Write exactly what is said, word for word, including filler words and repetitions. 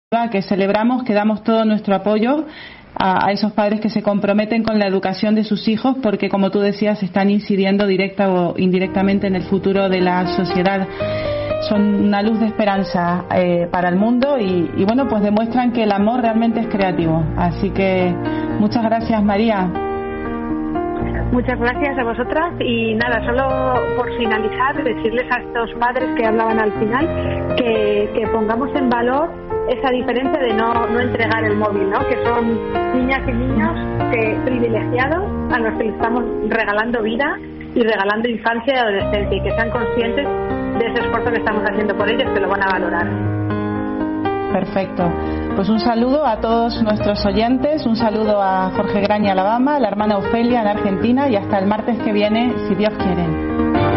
que celebramos, que damos todo nuestro apoyo a, a esos padres que se comprometen con la educación de sus hijos, porque, como tú decías, están incidiendo directa o indirectamente en el futuro de la sociedad. Son una luz de esperanza eh, para el mundo y, y bueno, pues demuestran que el amor realmente es creativo. Así que muchas gracias, María. Muchas gracias a vosotras y nada, solo por finalizar, decirles a estos padres que hablaban al final que, que pongamos en valor esa diferencia de no, no entregar el móvil, ¿no? Que son niñas y niños que, privilegiados a los que les estamos regalando vida y regalando infancia y adolescencia, y que sean conscientes de ese esfuerzo que estamos haciendo por ellos, que lo van a valorar. Perfecto. Pues un saludo a todos nuestros oyentes, un saludo a Jorge Graña, Alabama, a la hermana Ofelia en Argentina, y hasta el martes que viene, si Dios quiere.